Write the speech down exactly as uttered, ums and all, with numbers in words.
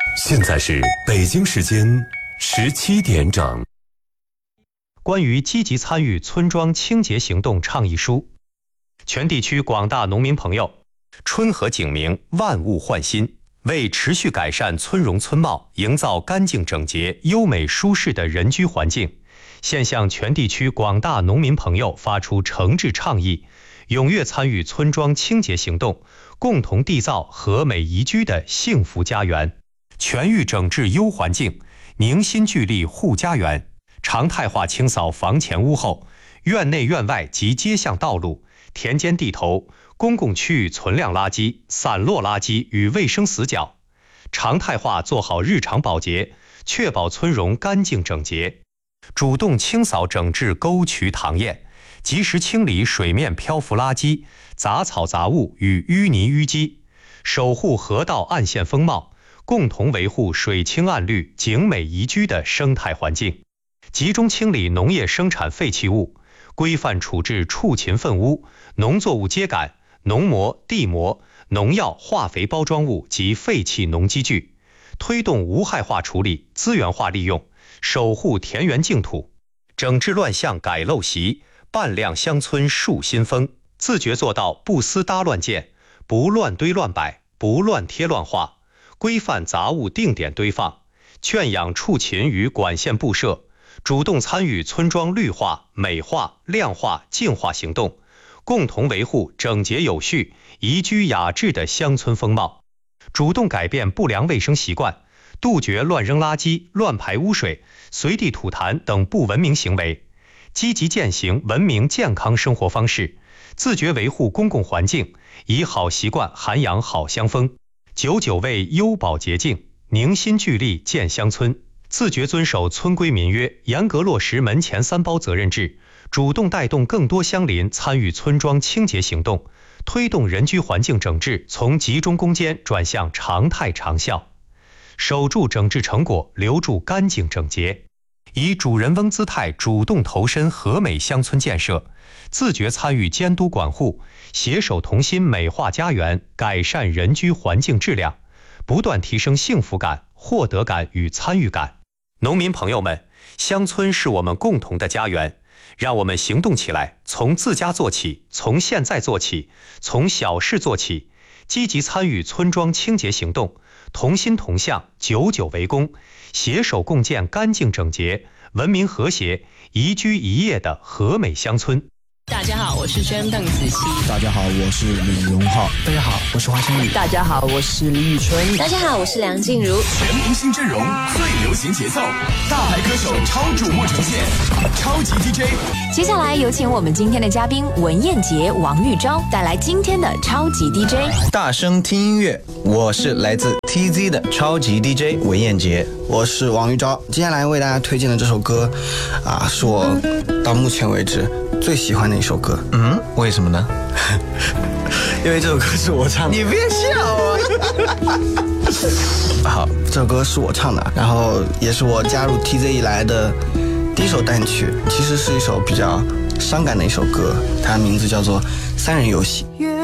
现在是北京时间十七点整。 关于积极参与村庄清洁行动倡议书，全地区广大农民朋友，春和景明，万物焕新。为持续改善村容村貌，营造干净整洁、优美舒适的人居环境，现向全地区广大农民朋友发出诚挚倡议，踊跃参与村庄清洁行动，共同缔造和美宜居的幸福家园。全域整治优环境，凝心聚力护家园。常态化清扫房前屋后、院内院外及街巷道路、田间地头、公共区域存量垃圾、散落垃圾与卫生死角，常态化做好日常保洁，确保村容干净整洁。主动清扫整治沟渠塘堰，及时清理水面漂浮垃圾、杂草杂物与淤泥淤积，守护河道岸线风貌，共同维护水清岸绿、景美宜居的生态环境。集中清理农业生产废弃物，规范处置畜禽粪污、农作物秸秆、农膜、地膜、农药、化肥包装物及废弃农机具，推动无害化处理、资源化利用，守护田园净土，整治乱象改陋习，扮靓乡村树新风，自觉做到不私搭乱建，不乱堆乱摆，不乱贴乱画，规范杂物定点堆放，圈养畜禽于管线布设，主动参与村庄绿化、美化、亮化、净化行动，共同维护整洁有序、宜居雅致的乡村风貌，主动改变不良卫生习惯，杜绝乱扔垃圾、乱排污水、随地吐痰等不文明行为，积极践行文明健康生活方式，自觉维护公共环境，以好习惯涵养好乡风，久久为优保洁净，凝心聚力建乡村。自觉遵守村规民约，严格落实门前三包责任制，主动带动更多乡邻参与村庄清洁行动，推动人居环境整治从集中攻坚转向常态长效，守住整治成果，留住干净整洁，以主人翁姿态主动投身和美乡村建设，自觉参与监督管护，携手同心美化家园，改善人居环境质量，不断提升幸福感、获得感与参与感。农民朋友们，乡村是我们共同的家园，让我们行动起来，从自家做起，从现在做起，从小事做起，积极参与村庄清洁行动，同心同向，久久为功，携手共建干净整洁、文明和谐、宜居宜业的和美乡村。 大家好，我是轩邓紫棋。 大家好，我是李荣浩。 大家好，我是花千里。 大家好，我是李宇春。 大家好，我是梁静茹。 全明星阵容，最流行节奏，大牌歌手超瞩目呈现，超级 D J。 接下来有请我们今天的嘉宾文燕杰、王玉昭带来今天的超级 D J。 大声听音乐，我是来自 T Z 的超级 D J 文燕杰。 我是王玉昭。接下来为大家推荐的这首歌，啊，是我到目前为止最喜欢的一首歌。 嗯，为什么呢？ 因为这首歌是我唱的。 你别笑啊！好，这首歌是我唱的，然后也是我加入 T Z 以来的第一首单曲。其实是一首比较伤感的一首歌，它的名字叫做《三人游戏》。